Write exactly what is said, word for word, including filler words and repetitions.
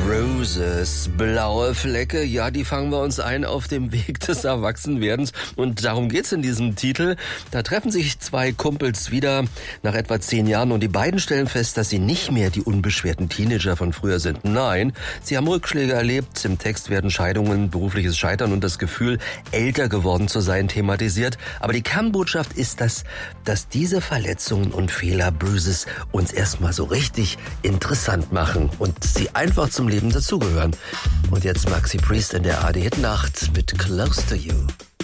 Bruises, blaue Flecke, ja, die fangen wir uns ein auf dem Weg des Erwachsenwerdens. Und darum geht's in diesem Titel. Da treffen sich zwei Kumpels wieder nach etwa zehn Jahren und die beiden stellen fest, dass sie nicht mehr die unbeschwerten Teenager von früher sind. Nein, sie haben Rückschläge erlebt. Im Text werden Scheidungen, berufliches Scheitern und das Gefühl, älter geworden zu sein, thematisiert. Aber die Kernbotschaft ist, dass, dass diese Verletzungen und Fehler, Bruises, uns erstmal so richtig interessant machen und sie einfach zum Leben dazugehören. Und jetzt Maxi Priest in der A R D Hit Nacht mit Close to You.